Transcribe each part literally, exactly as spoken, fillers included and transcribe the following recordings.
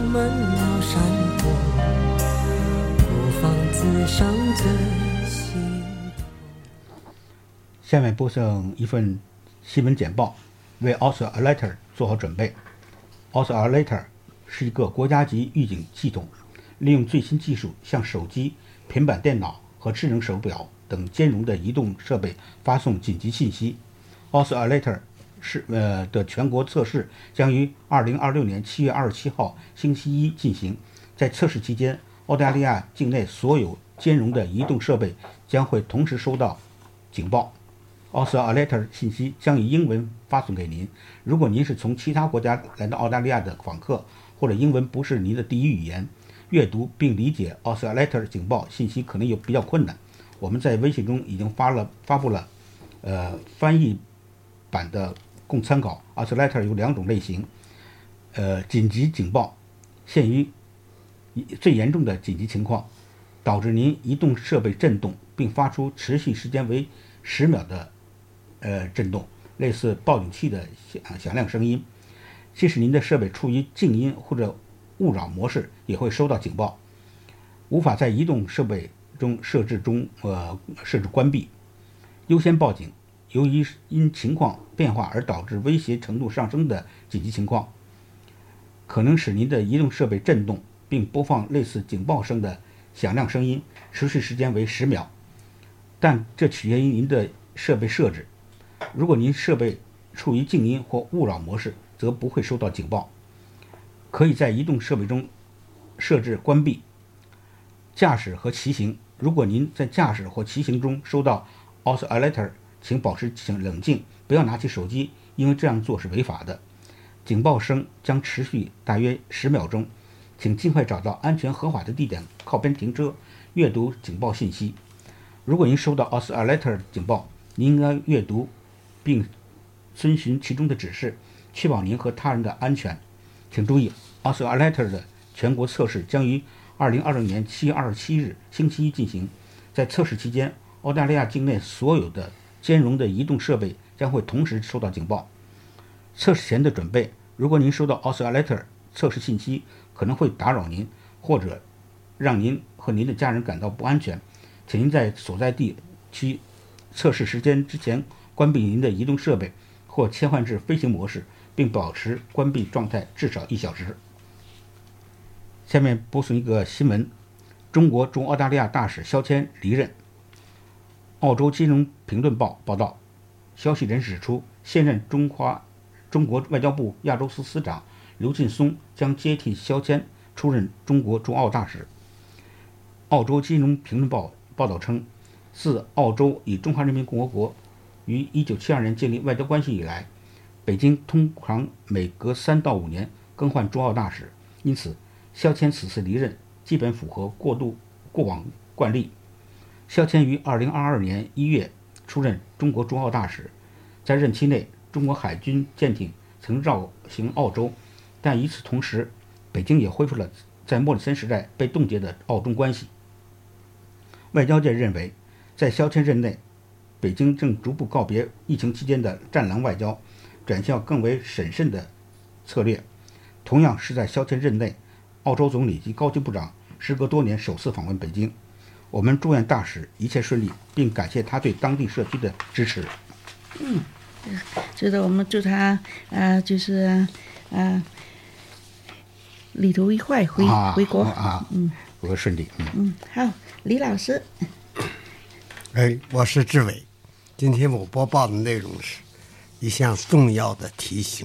们老山坡，不妨自伤最心头。 下面播送一份新闻简报，为 Author Alert 做好准备。Author Alert 是一个国家级预警系统，利用最新技术向手机、平板电脑和智能手表等兼容的移动设备发送紧急信息。Author Alert 是呃的全国测试将于二零二六年七月二十七号星期一进行。在测试期间，澳大利亚境内所有兼容的移动设备将会同时收到警报。Author Alert 信息将以英文发送给您。如果您是从其他国家来到澳大利亚的访客，或者英文不是您的第一语言，阅读并理解 Author Alert 警报信息可能有比较困难。我们在微信中已经发了发布了呃翻译版的供参考。 Author Alert 有两种类型，呃紧急警报限于最严重的紧急情况，导致您移动设备震动并发出持续时间为十秒的呃震动，类似报警器的响响亮声音。即使您的设备处于静音或者勿扰模式，也会收到警报，无法在移动设备中设置中呃设置关闭。优先报警，由于因情况变化而导致威胁程度上升的紧急情况，可能使您的移动设备震动并播放类似警报声的响亮声音，持续时间为十秒，但这取决于您的设备设置。如果您设备处于静音或勿扰模式，则不会收到警报。可以在移动设备中设置关闭。驾驶和骑行，如果您在驾驶或骑行中收到 Author Alert， 请保持冷静，不要拿起手机，因为这样做是违法的。警报声将持续大约十秒钟，请尽快找到安全合法的地点靠边停车，阅读警报信息。如果您收到 Author Alert 警报，您应该阅读并遵循其中的指示，确保您和他人的安全。请注意， Author Alert 的全国测试将于二零二零年七月二十七日星期一进行。在测试期间，澳大利亚境内所有的兼容的移动设备将会同时收到警报。测试前的准备，如果您收到 Author Alert 测试信息可能会打扰您，或者让您和您的家人感到不安全，请您在所在地区测试时间之前关闭您的移动设备，或切换至飞行模式，并保持关闭状态至少一小时。下面播送一个新闻：中国驻澳大利亚大使肖谦离任。澳洲金融评论报报道，消息人士指出，现任中华中国外交部亚洲司司长刘劲松将接替肖谦出任中国驻澳大使。澳洲金融评论报报道称，自澳洲与中华人民共和国于一九七二年建立外交关系以来，北京通常每隔三到五年更换驻澳大使，因此肖谦此次离任基本符合过渡过往惯例。肖谦于二零二二年一月出任中国驻澳大使，在任期内，中国海军舰艇曾绕行澳洲，但与此同时，北京也恢复了在莫里森时代被冻结的澳中关系。外交界认为，在肖谦任内，北京正逐步告别疫情期间的战狼外交，转向更为审慎的策略。同样是在肖谦任内，澳洲总理及高级部长时隔多年首次访问北京。我们祝愿大使一切顺利，并感谢他对当地社区的支持。 嗯，是的，我们祝他啊、呃，就是啊、呃，旅途愉快，回、啊、回国啊，嗯，回国顺利。嗯嗯，好，李老师。 哎，我是志伟。今天我播报的内容是一项重要的提醒：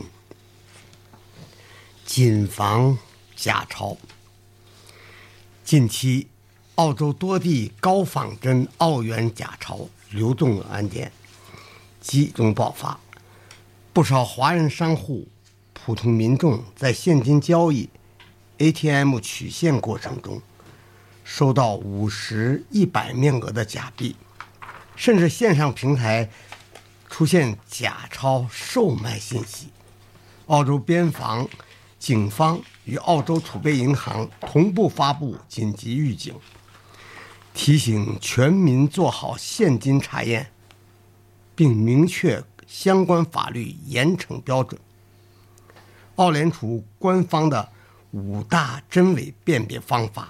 谨防假钞。近期，澳洲多地高仿真澳元假钞流动案件集中爆发，不少华人商户、普通民众在现金交易、A T M 取现过程中，收到五十、一百面额的假币，甚至线上平台出现假钞售卖信息。澳洲边防、警方与澳洲储备银行同步发布紧急预警，提醒全民做好现金查验，并明确相关法律严惩标准。澳联储官方的五大真伪辨别方法。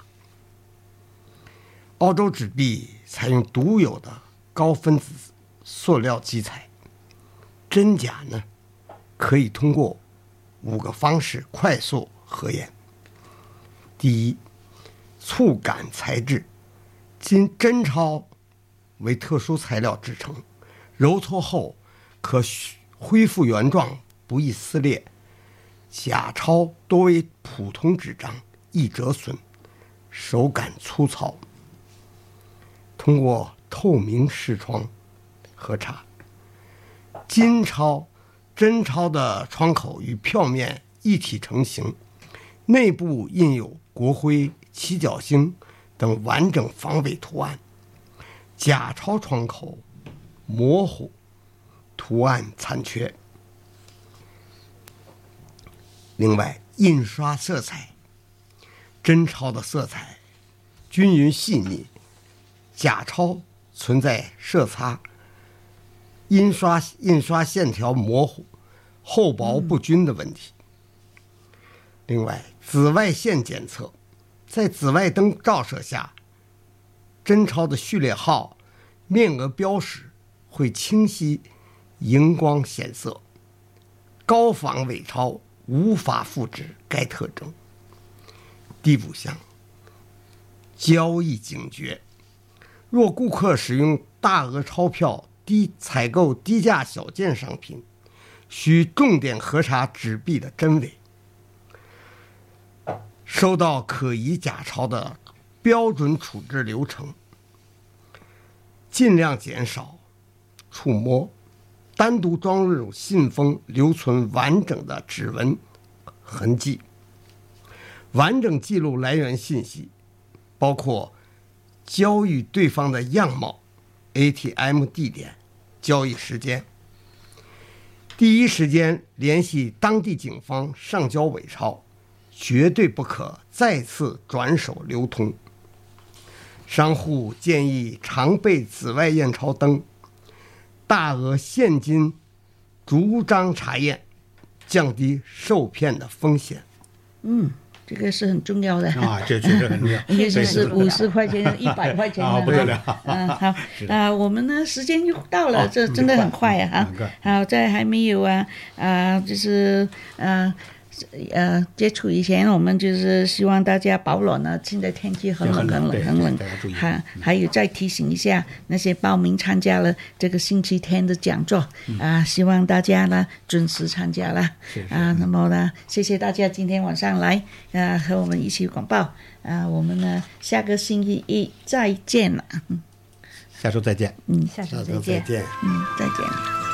澳洲纸币采用独有的高分子塑料基材，真假呢可以通过五个方式快速核验。第一，触感材质，今真钞为特殊材料制成，揉搓后可恢复原状，不易撕裂。假钞多为普通纸张，易折损，手感粗糙。通过透明视窗核查，金钞、真钞的窗口与票面一体成型，内部印有国徽、七角星等完整防伪图案。假钞窗口模糊，图案残缺。另外，印刷色彩，真钞的色彩均匀细腻，假钞存在色差，印刷印刷线条模糊、厚薄不均的问题。另外，紫外线检测，在紫外灯照射下，真钞的序列号、面额标识会清晰荧光显色，高仿伪钞无法复制该特征。第五项，交易警觉，若顾客使用大额钞票低采购低价小件商品，需重点核查纸币的真伪。收到可疑假钞的标准处置流程，尽量减少触摸，单独装入信封，留存完整的指纹痕迹，完整记录来源信息，包括交易对方的样貌、A T M 地点、交易时间。第一时间联系当地警方上交伪钞，绝对不可再次转手流通。商户建议常备紫外验钞灯，大额现金逐张查验，降低受骗的风险。 嗯，这个是很重要的啊，这确实很重要。 尤其是五十块钱、一百块钱的， 啊，不得了。 嗯，好，啊、呃，我们呢时间又到了，哦、这真的很快啊！哈，好，在还没有啊啊、呃，就是啊。呃呃，接触以前，我们就是希望大家保暖呢。现在天气很冷，很冷，很冷。还还有再提醒一下那些报名参加了这个星期天的讲座啊、嗯呃，希望大家呢准时参加了啊。那么呢，谢谢大家今天晚上来啊、呃、和我们一起广报啊、呃，我们呢下个星期一再见了。 下周再见。 嗯，下周再见。 再见。 嗯，再见。